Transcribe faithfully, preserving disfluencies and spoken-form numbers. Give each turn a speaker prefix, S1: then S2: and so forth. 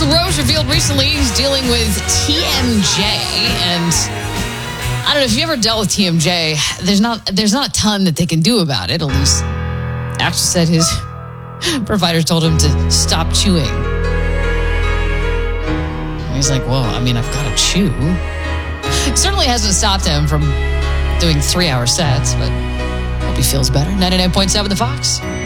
S1: Axl Rose revealed recently he's dealing with T M J, and I don't know if you ever dealt with T M J. There's not there's not a ton that they can do about it. At least Axl said his provider told him to stop chewing. And he's like, well, I mean, I've got to chew. It certainly hasn't stopped him from doing three-hour sets, but hope he feels better. ninety-nine point seven The Fox.